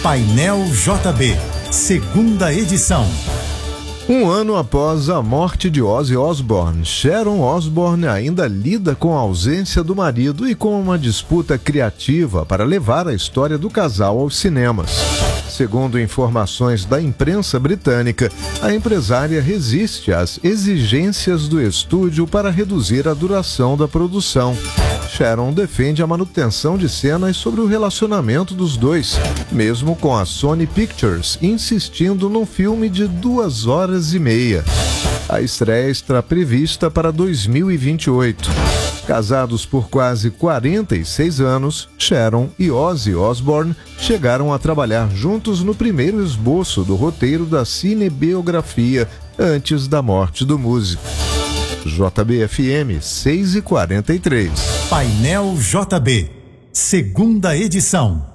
Painel JB, segunda edição. Um ano após a morte de Ozzy Osbourne, Sharon Osbourne ainda lida com a ausência do marido e com uma disputa criativa para levar a história do casal aos cinemas. Segundo informações da imprensa britânica, a empresária resiste às exigências do estúdio para reduzir a duração da produção. Sharon defende a manutenção de cenas sobre o relacionamento dos dois, mesmo com a Sony Pictures insistindo num filme de 2h30. A estreia está prevista para 2028. Casados por quase 46 anos, Sharon e Ozzy Osbourne chegaram a trabalhar juntos no primeiro esboço do roteiro da cinebiografia antes da morte do músico. JBFM 6h43. Painel JB, segunda edição.